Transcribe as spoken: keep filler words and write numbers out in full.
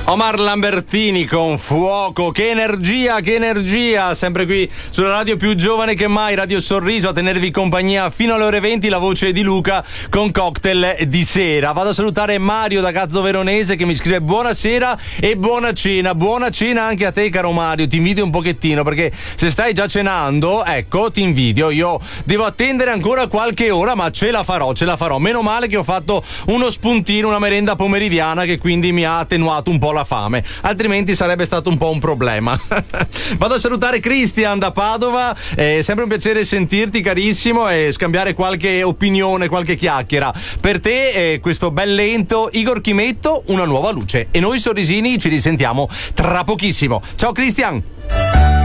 Omar Lambertini con Fuoco, che energia, che energia, sempre qui sulla radio più giovane che mai, Radio Sorriso, a tenervi compagnia fino alle ore venti, la voce di Luca con Cocktail di sera. Vado a salutare Mario da Cazzo Veronese che mi scrive buonasera e buona cena, buona cena anche a te caro Mario, ti invidio un pochettino perché se stai già cenando, ecco, ti invidio, io devo attendere ancora qualche ora ma ce la farò, ce la farò, meno male che ho fatto uno spuntino, una merenda pomeridiana che quindi mi ha attenuato un po' la fame, altrimenti sarebbe stato un po' un problema. Vado a salutare Christian da Padova, è sempre un piacere sentirti carissimo e scambiare qualche opinione, qualche chiacchiera. Per te eh, questo bel lento Igor Chimetto, Una nuova luce, e noi sorrisini ci risentiamo tra pochissimo. Ciao Christian.